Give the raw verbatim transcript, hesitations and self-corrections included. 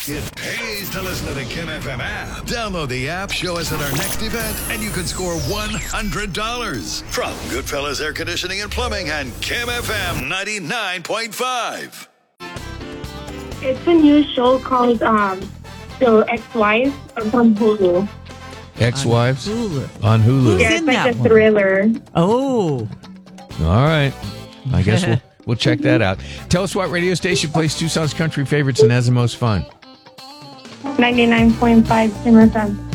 It pays to listen to the Kim F M app. Download the app, show us at our next event, and you can score one hundred dollars. From Goodfellas Air Conditioning and Plumbing and Kim F M ninety-nine point five. It's a new show called um, The Ex-Wives from Hulu. Ex-Wives? On Hulu. On Hulu. Who's Yeah, in it's like that a one? thriller. Oh. All right. I guess we'll, we'll check that out. Tell us what radio station plays Tucson's country favorites and has the most fun. ninety-nine point five Kim F M.